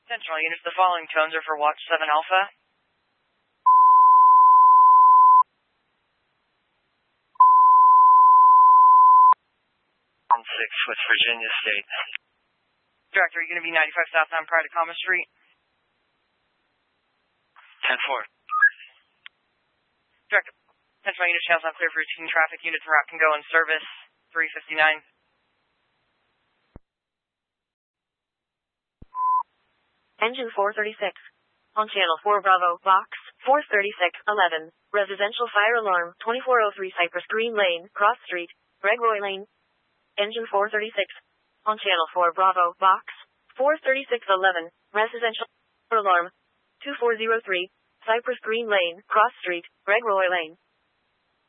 Central units, the following tones are for Watch 7 Alpha. 6 West Virginia State. Director, are you going to be 95 southbound prior to Commerce Street? 10-4. Director, Central unit channels not clear for routine traffic. Units and route can go in service 359. Engine 436. On channel 4 Bravo, box 43611. Residential fire alarm 2403 Cypress Green Lane, Cross Street, Greg Roy Lane. Engine 436. On channel 4 Bravo, box 43611. Residential fire alarm 2403 Cypress Green Lane, Cross Street, Greg Roy Lane.